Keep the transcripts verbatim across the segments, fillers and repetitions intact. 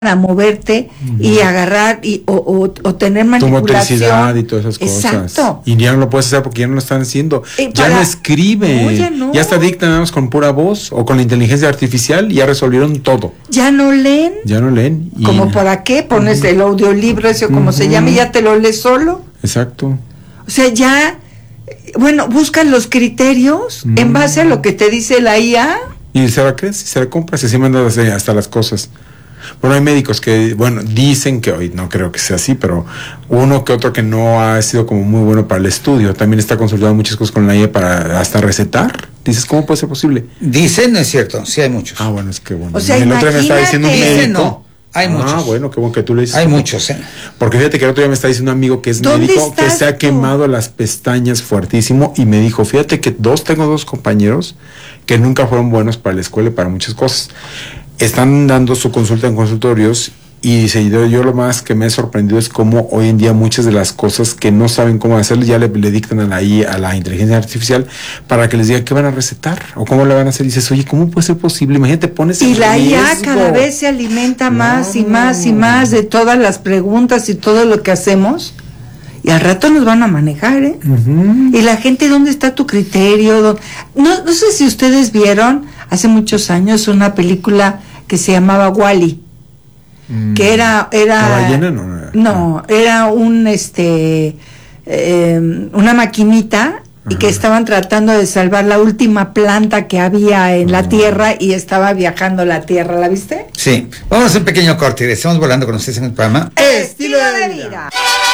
a moverte uh-huh. y agarrar y o, o, o tener manipulación. Tu motricidad y todas esas cosas. Exacto. Y ya no lo puedes hacer porque ya no lo están haciendo. Eh, ya para... no escribe. No, ya, no. ya está dicta nada más con pura voz o con la inteligencia artificial y ya resolvieron todo. Ya no leen. Ya no leen. Y... ¿Como para qué? Pones uh-huh. el audiolibro ese o como uh-huh. se llame y ya te lo lees solo. Exacto. O sea, ya, bueno, buscan los criterios uh-huh. en base a lo que te dice la I A. Y se la crees, se la compras y así mandan hasta las cosas. Bueno, hay médicos que, bueno, dicen que hoy no creo que sea así, pero uno que otro que no ha sido como muy bueno para el estudio, también está consultando muchas cosas con la I A para hasta recetar. Dices, ¿cómo puede ser posible? Dicen, no es cierto, sí hay muchos. Ah, bueno, es que bueno. O sea, el otro día me estaba diciendo un médico. No, hay muchos. Ah, bueno, qué bueno que tú le dices. Hay muchos, ¿eh? Porque fíjate que el otro día me está diciendo un amigo que es médico, que se ha quemado las pestañas fuertísimo y me dijo, fíjate que dos, tengo dos compañeros que nunca fueron buenos para la escuela y para muchas cosas. Están dando su consulta en consultorios y dice, yo, yo lo más que me he sorprendido es cómo hoy en día muchas de las cosas que no saben cómo hacer ya le, le dictan a la I A, a la inteligencia artificial para que les diga qué van a recetar o cómo le van a hacer. Y dices, oye, ¿cómo puede ser posible? Imagínate, pones y la I A cada vez se alimenta más no. y más y más de todas las preguntas y todo lo que hacemos. Y al rato nos van a manejar, ¿eh? Uh-huh. Y la gente, ¿dónde está tu criterio? No, no sé si ustedes vieron hace muchos años una película que se llamaba Wall-E, mm. que era era ¿La ballena? No, no, era, no, era un este eh, una maquinita uh-huh. y que estaban tratando de salvar la última planta que había en uh-huh. la Tierra y estaba viajando la Tierra, ¿la viste? Sí. Vamos a hacer un pequeño corte y estamos volando con ustedes en el programa Estilo de Vida.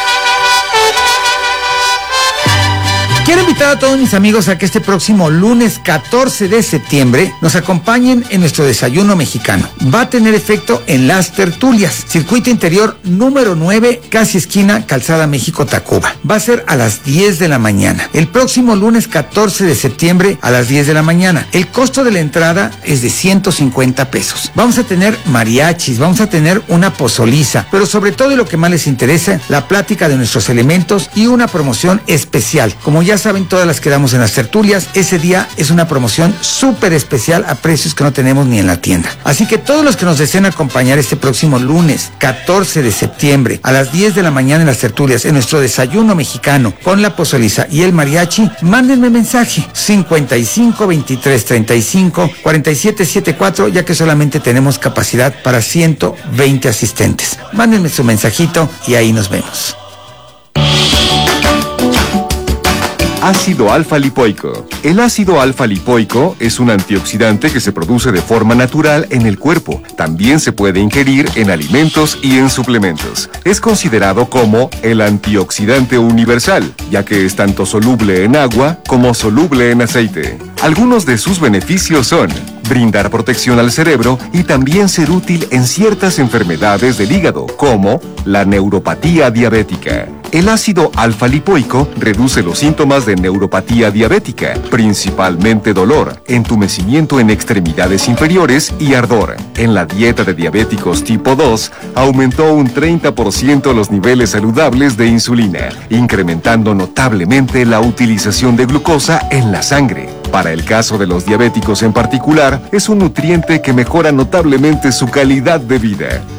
Quiero invitar a todos mis amigos a que este próximo lunes catorce de septiembre nos acompañen en nuestro desayuno mexicano. Va a tener efecto en Las Tertulias, circuito interior número nueve, casi esquina Calzada México-Tacuba. Va a ser a las diez de la mañana. El próximo lunes catorce de septiembre a las diez de la mañana. El costo de la entrada es de ciento cincuenta pesos. Vamos a tener mariachis, vamos a tener una pozoliza, pero sobre todo y lo que más les interesa, la plática de nuestros elementos y una promoción especial. Como ya saben, todas las que damos en Las Tertulias, ese día es una promoción súper especial a precios que no tenemos ni en la tienda. Así que todos los que nos deseen acompañar este próximo lunes catorce de septiembre a las diez de la mañana en Las Tertulias, en nuestro desayuno mexicano con la pozoliza y el mariachi, mándenme mensaje cincuenta y cinco, veintitrés, treinta y cinco, cuarenta y siete setenta y cuatro, ya que solamente tenemos capacidad para ciento veinte asistentes. Mándenme su mensajito y ahí nos vemos. Ácido alfa-lipoico. El ácido alfa-lipoico es un antioxidante que se produce de forma natural en el cuerpo. También se puede ingerir en alimentos y en suplementos. Es considerado como el antioxidante universal, ya que es tanto soluble en agua como soluble en aceite. Algunos de sus beneficios son brindar protección al cerebro y también ser útil en ciertas enfermedades del hígado, como la neuropatía diabética. El ácido alfa-lipoico reduce los síntomas de neuropatía diabética, principalmente dolor, entumecimiento en extremidades inferiores y ardor. En la dieta de diabéticos tipo dos, aumentó un treinta por ciento los niveles saludables de insulina, incrementando notablemente la utilización de glucosa en la sangre. Para el caso de los diabéticos en particular, es un nutriente que mejora notablemente su calidad de vida.